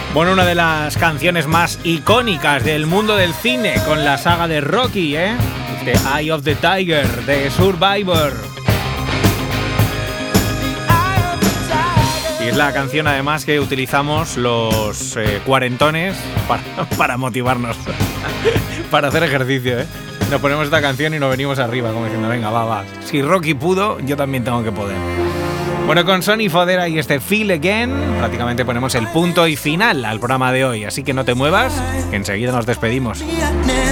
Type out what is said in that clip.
Bueno, una de las canciones más icónicas del mundo del cine con la saga de Rocky, The Eye of the Tiger, de Survivor. Y es la canción además que utilizamos los cuarentones para motivarnos, para hacer ejercicio, Nos ponemos esta canción y nos venimos arriba, como diciendo, venga, va. Si Rocky pudo, yo también tengo que poder. Bueno, con Sonny Fodera y este Feel Again, prácticamente ponemos el punto y final al programa de hoy. Así que no te muevas, que enseguida nos despedimos.